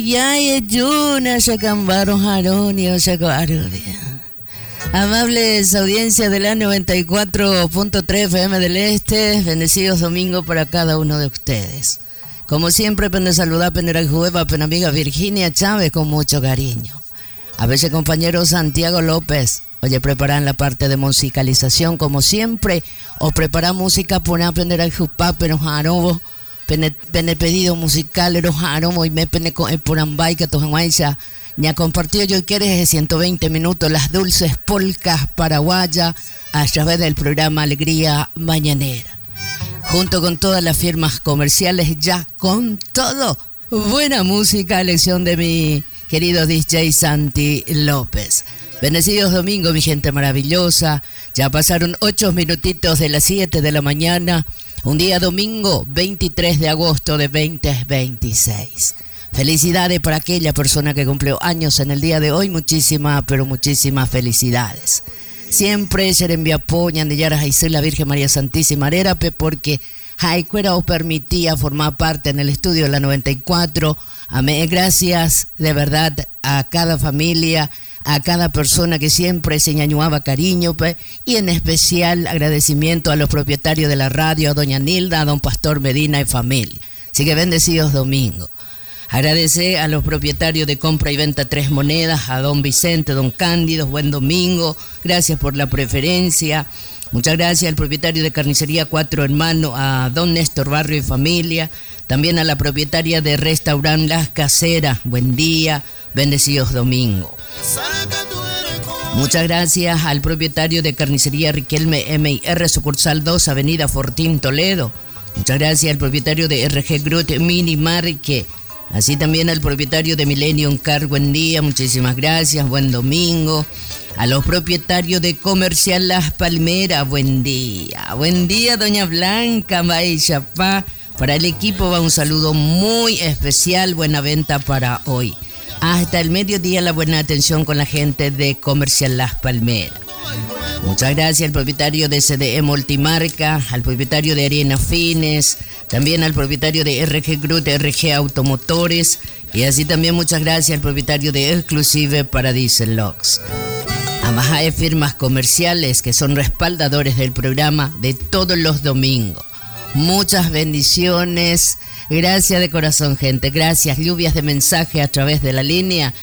Amables audiencia de la 94.3 FM del Este, bendecidos domingo para cada uno de ustedes. Como siempre, pende saludar, pende jueva, pende amiga Virginia Chávez con mucho cariño. A veces compañero Santiago López, oye, preparan la parte de musicalización como siempre, o preparar música por aprender a jugar, pero jarobo. Pene pedido musical, pero jarobo y me pene por ambay que tojanguaiza. Ya compartió yo quieres 120 minutos las dulces polcas paraguayas a través del programa Alegría Mañanera. Junto con todas las firmas comerciales, ya con todo, buena música, elección de mi querido DJ Santi López. Bendecidos domingos, mi gente maravillosa. Ya pasaron 8 minutitos de las 7 de la mañana. Un día domingo, 23 de agosto de 2026. Felicidades para aquella persona que cumplió años en el día de hoy. Muchísimas, pero muchísimas felicidades. Siempre se le envía apoyan de Yara Jaisé, la Virgen María Santísima Arerape, porque Jaicuera os permitía formar parte en el estudio de la 94. Amén. Gracias de verdad a cada familia, a cada persona que siempre se ñañuaba cariño, y en especial agradecimiento a los propietarios de la radio, a doña Nilda, a don Pastor Medina y familia. Así que bendecidos domingos. Agradecer a los propietarios de compra y venta Tres Monedas, a don Vicente, don Cándido, buen domingo, gracias por la preferencia. Muchas gracias al propietario de Carnicería Cuatro Hermanos, a don Néstor Barrio y familia. También a la propietaria de Restaurant Las Caseras, buen día, bendecidos domingo. Muchas gracias al propietario de Carnicería Riquelme M&R, sucursal 2, Avenida Fortín, Toledo. Muchas gracias al propietario de RG Grut Mini Marque. Así también al propietario de Millennium Car, buen día, muchísimas gracias, buen domingo. A los propietarios de Comercial Las Palmeras, buen día doña Blanca Maishapá. Para el equipo va un saludo muy especial, buena venta para hoy. Hasta el mediodía la buena atención con la gente de Comercial Las Palmeras. Muchas gracias al propietario de CDE Multimarca, al propietario de Arena Fines, también al propietario de RG Grut, RG Automotores, y así también muchas gracias al propietario de Exclusive para Diesel Locks. A más de firmas comerciales que son respaldadores del programa de todos los domingos. Muchas bendiciones, gracias de corazón, gente, gracias. Lluvias de mensaje a través de la línea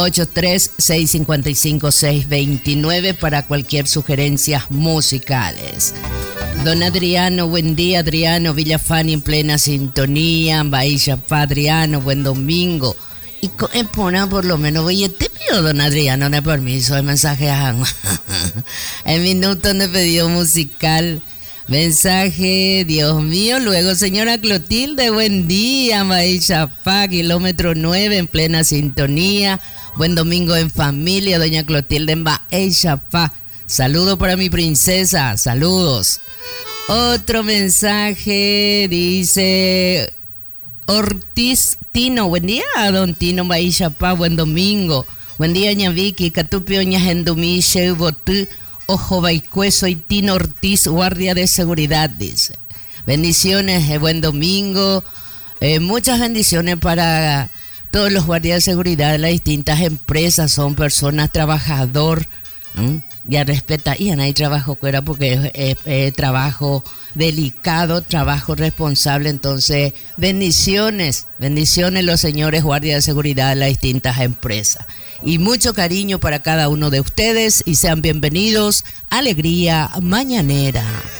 83-655-629 para cualquier sugerencias musicales. Don Adriano, buen día, Adriano Villafani en plena sintonía. Bahía Adriano, buen domingo. Y pone por lo menos, oye, te pido, don Adriano, no permiso, el mensaje a el minuto de pedido musical. Mensaje, Dios mío, luego señora Clotilde, buen día, Maishapá, kilómetro 9 en plena sintonía. Buen domingo en familia, doña Clotilde en Maishapá. Saludo para mi princesa, saludos. Otro mensaje dice Ortiz Tino, buen día, don Tino Maishapá, buen domingo. Buen día, ña Vicky, Catupio, ña Gendumí, Sheubotú. Ojo Baicueso y Tino Ortiz, guardia de seguridad, dice. Bendiciones, buen domingo. Muchas bendiciones para todos los guardias de seguridad de las distintas empresas. Son personas trabajadoras. Ya respeta, y no hay trabajo fuera porque es trabajo delicado, trabajo responsable. Entonces, bendiciones los señores guardias de seguridad de las distintas empresas. Y mucho cariño para cada uno de ustedes y sean bienvenidos a Alegría Mañanera.